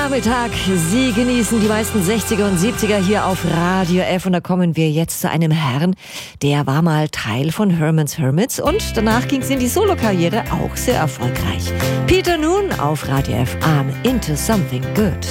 Nachmittag. Sie genießen die meisten 60er und 70er hier auf Radio F. Und da kommen wir jetzt zu einem Herrn, der war mal Teil von Herman's Hermits und danach ging es in die Solokarriere, auch sehr erfolgreich. Peter Noone auf Radio F. I'm into something good.